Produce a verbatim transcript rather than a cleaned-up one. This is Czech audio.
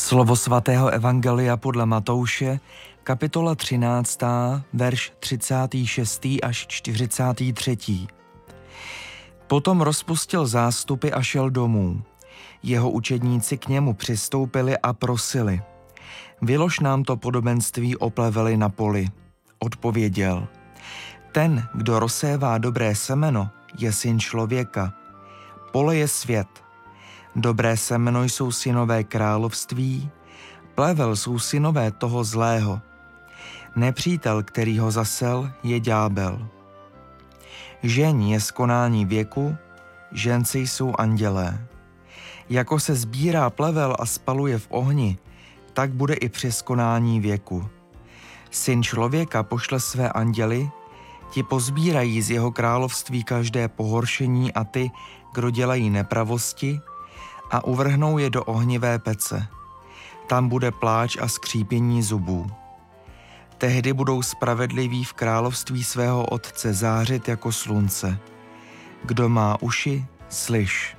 Slovo svatého evangelia podle Matouše, kapitola třináctá, verš třicátý šestý až čtyřicátý třetí. Potom rozpustil zástupy a šel domů. Jeho učedníci k němu přistoupili a prosili: Vylož nám to podobenství o pleveli na poli. Odpověděl: Ten, kdo rozsévá dobré semeno, je syn člověka. Pole je svět. Dobré semeno jsou synové království, plevel jsou synové toho zlého. Nepřítel, který ho zasel, je ďábel. Žeň je z konání věku, ženci jsou andělé. Jako se sbírá plevel a spaluje v ohni, tak bude i při skonání věku. Syn člověka pošle své anděly, ti pozbírají z jeho království každé pohoršení a ty, kdo dělají nepravosti, a uvrhnou je do ohnivé pece. Tam bude pláč a skřípění zubů. Tehdy budou spravedliví v království svého Otce zářit jako slunce. Kdo má uši, slyš.